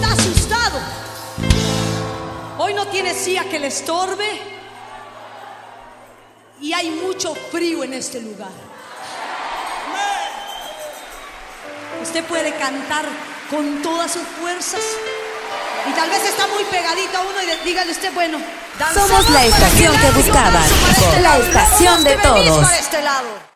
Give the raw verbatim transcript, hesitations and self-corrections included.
está asustado. Hoy no tiene silla que le estorbe. Y hay mucho frío en este lugar. Usted puede cantar con todas sus fuerzas. Y tal vez está muy pegadito a uno y dígale usted, bueno, somos la estación que buscaban, la estación de todos. Para este lado.